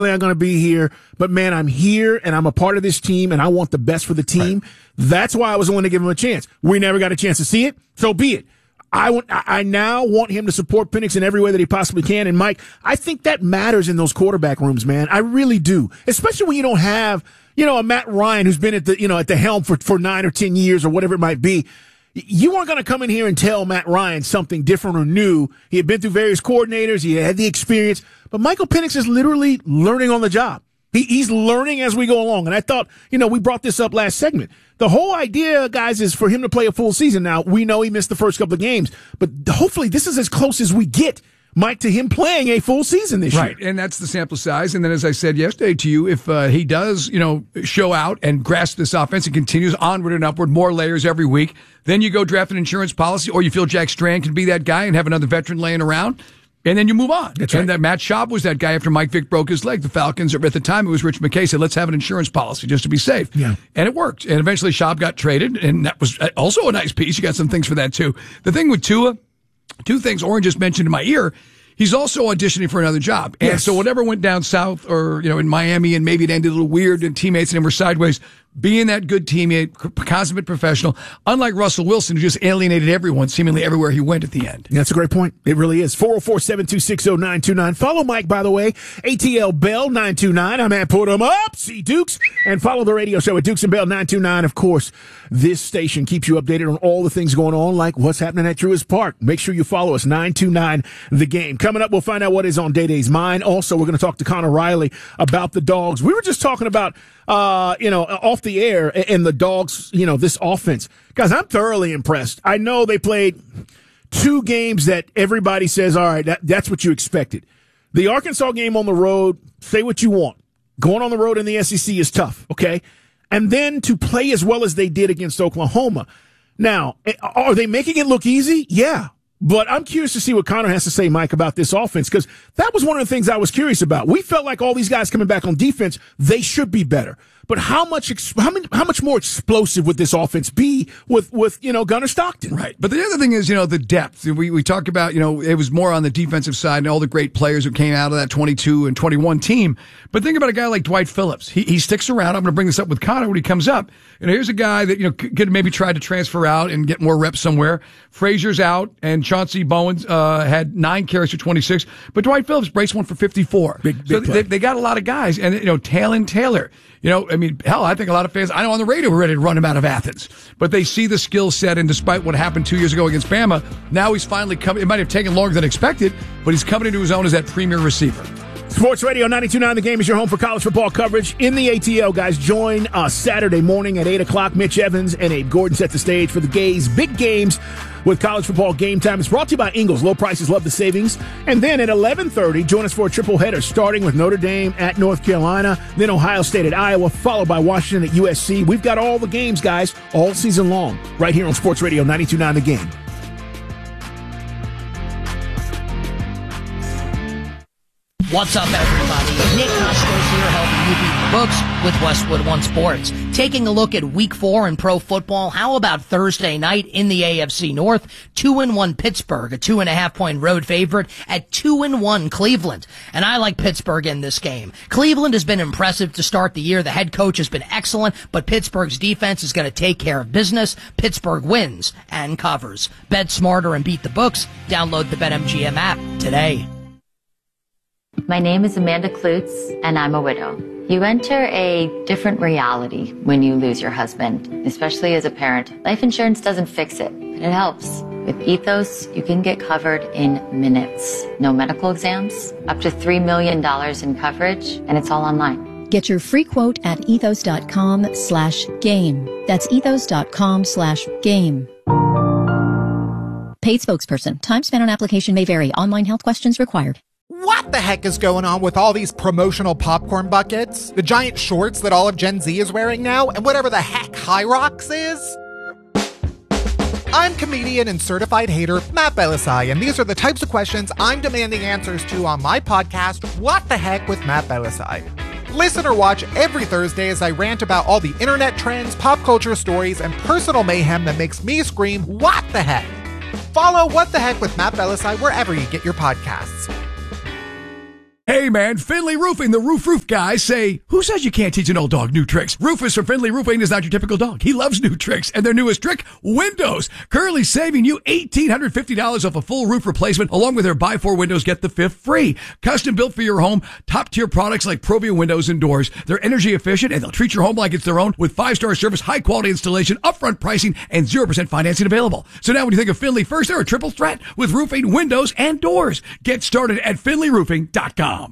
I'm going to be here, but man, I'm here and I'm a part of this team and I want the best for the team. Right. That's why I was willing to give him a chance. We never got a chance to see it, so be it. I now want him to support Penix in every way that he possibly can. And Mike, I think that matters in those quarterback rooms, man. I really do. Especially when you don't have, a Matt Ryan who's been at the helm for 9 or 10 years or whatever it might be. You weren't going to come in here and tell Matt Ryan something different or new. He had been through various coordinators. He had the experience. But Michael Penix is literally learning on the job. He's learning as we go along. And I thought, we brought this up last segment. The whole idea, guys, is for him to play a full season. Now, we know he missed the first couple of games, but hopefully this is as close as we get, Mike, to him playing a full season this year. Right, and that's the sample size. And then, as I said yesterday to you, if he does, show out and grasp this offense and continues onward and upward, more layers every week, then you go draft an insurance policy, or you feel Jack Strand can be that guy and have another veteran laying around. And then you move on. That's right. And that Matt Schaub was that guy after Mike Vick broke his leg. The Falcons, at the time, it was Rich McKay, said, let's have an insurance policy just to be safe. Yeah. And it worked. And eventually Schaub got traded, and that was also a nice piece. You got some things for that, too. The thing with Tua, two things Oren just mentioned in my ear. He's also auditioning for another job. And so whatever went down south or, in Miami, and maybe it ended a little weird and teammates and him were sideways, being that good teammate, consummate professional, unlike Russell Wilson, who just alienated everyone seemingly everywhere he went at the end. That's a great point. It really is. 404-726-0929. Follow Mike, by the way. ATL Bell 929. I'm at Put 'em Up. See Dukes. And follow the radio show at Dukes and Bell 929. Of course, this station keeps you updated on all the things going on, like what's happening at Truist Park. Make sure you follow us. 929 The Game. Coming up, we'll find out what is on Day Day's mind. Also, we're going to talk to Connor Riley about the Dogs. We were just talking about, off the air and the Dogs, this offense. Guys, I'm thoroughly impressed. I know they played 2 games that everybody says, all right, that's what you expected. The Arkansas game on the road, say what you want. Going on the road in the SEC is tough, okay? And then to play as well as they did against Oklahoma. Now, are they making it look easy? Yeah. But I'm curious to see what Connor has to say, Mike, about this offense, because that was one of the things I was curious about. We felt like all these guys coming back on defense, they should be better. But how much more explosive would this offense be with Gunnar Stockton? Right. But the other thing is, the depth. We talk about, it was more on the defensive side and all the great players who came out of that 22 and 21 team. But think about a guy like Dwight Phillips. He sticks around. I'm going to bring this up with Connor when he comes up. Here's a guy that, could maybe try to transfer out and get more reps somewhere. Frazier's out, and Chauncey Bowens had 9 carries for 26. But Dwight Phillips braced one for 54. Big so play. They got a lot of guys. And, Talon Taylor. I think a lot of fans, I know on the radio, were ready to run him out of Athens. But they see the skill set, and despite what happened 2 years ago against Bama, now he's finally coming. It might have taken longer than expected, but he's coming into his own as that premier receiver. Sports Radio 92.9 The Game is your home for college football coverage in the ATL. Guys, join us Saturday morning at 8 o'clock. Mitch Evans and Abe Gordon set the stage for the Gays' big games with college football Game Time. It's brought to you by Ingles. Low prices, love the savings. And then at 11:30, join us for a triple header, starting with Notre Dame at North Carolina, then Ohio State at Iowa, followed by Washington at USC. We've got all the games, guys, all season long, right here on Sports Radio 92.9 The Game. What's up, everybody? Nick Costos here, helping you beat the books with Westwood One Sports. Taking a look at Week 4 in pro football, how about Thursday night in the AFC North? 2-1 Pittsburgh, a 2.5-point road favorite at 2-1 Cleveland. And I like Pittsburgh in this game. Cleveland has been impressive to start the year. The head coach has been excellent, but Pittsburgh's defense is going to take care of business. Pittsburgh wins and covers. Bet smarter and beat the books. Download the BetMGM app today. My name is Amanda Klutz, and I'm a widow. You enter a different reality when you lose your husband, especially as a parent. Life insurance doesn't fix it, but it helps. With Ethos, you can get covered in minutes. No medical exams, up to $3 million in coverage, and it's all online. Get your free quote at ethos.com/game. That's ethos.com/game. Paid spokesperson. Time spent on application may vary. Online health questions required. What the heck is going on with all these promotional popcorn buckets, the giant shorts that all of Gen Z is wearing now, and whatever the heck High Rocks is? I'm comedian and certified hater Matt Belisai, and these are the types of questions I'm demanding answers to on my podcast, What the Heck with Matt Belisai. Listen or watch every Thursday as I rant about all the internet trends, pop culture stories, and personal mayhem that makes me scream, what the heck? Follow What the Heck with Matt Belisai wherever you get your podcasts. Hey, Hey, man, Finley Roofing, the roof guys say, who says you can't teach an old dog new tricks? Rufus from Finley Roofing is not your typical dog. He loves new tricks, and their newest trick, windows. Currently saving you $1,850 off a full roof replacement, along with their buy 4 windows, get the 5th free. Custom built for your home, top-tier products like Provia windows and doors. They're energy efficient, and they'll treat your home like it's their own with 5-star service, high-quality installation, upfront pricing, and 0% financing available. So now when you think of Finley First, they're a triple threat with roofing, windows, and doors. Get started at finleyroofing.com.